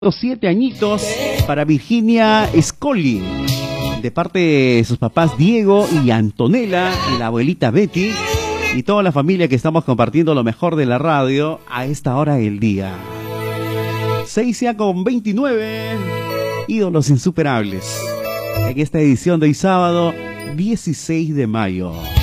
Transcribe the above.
7 añitos para Virginia Scully, de parte de sus papás Diego y Antonella y la abuelita Betty y toda la familia que estamos compartiendo lo mejor de la radio a esta hora del día. 6:29, ídolos insuperables en esta edición de hoy sábado 16 de mayo.